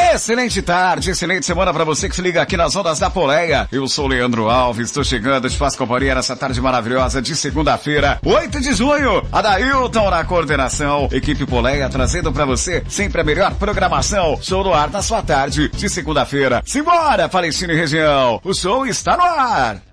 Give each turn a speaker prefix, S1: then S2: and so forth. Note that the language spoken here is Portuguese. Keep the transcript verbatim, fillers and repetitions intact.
S1: Excelente tarde, excelente semana pra você que se liga aqui nas ondas da Poleia. Eu sou o Leandro Alves, estou chegando, te faço companhia nessa tarde maravilhosa de segunda-feira, oito de junho. Adailton na coordenação, equipe Poleia trazendo pra você sempre a melhor programação. Show no ar na sua tarde de segunda-feira. Simbora, Palestina e região, o show está no ar.